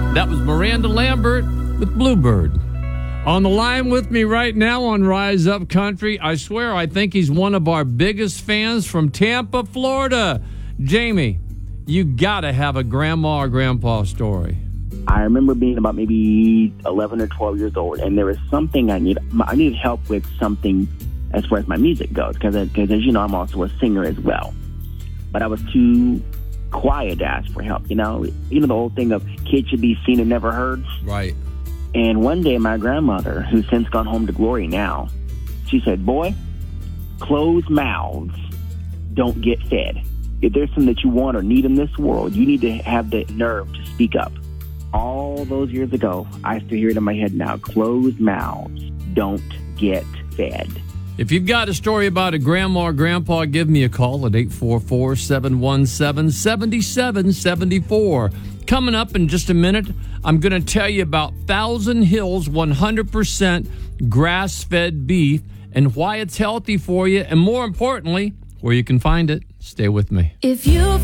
That was Miranda Lambert with Bluebird. On the line with me right now on Rise Up Country, I swear I think he's one of our biggest fans from Tampa, Florida. Jamie, you got to have a grandma or grandpa story. I remember being about maybe 11 or 12 years old, and there was something I needed help with something as far as my music goes, because as you know, I'm also a singer as well. But I was too quiet to ask for help, you know the whole thing of kids should be seen and never heard. Right. And one day my grandmother, who's since gone home to glory now, she said, "Boy, closed mouths don't get fed. If there's something that you want or need in this world, you need to have the nerve to speak up." All those years ago, I still hear it in my head now. Closed mouths don't get fed. If you've got a story about a grandma or grandpa, give me a call at 844-717-7774. Coming up in just a minute, I'm going to tell you about Thousand Hills 100% grass-fed beef and why it's healthy for you, and more importantly, where you can find it. Stay with me. If you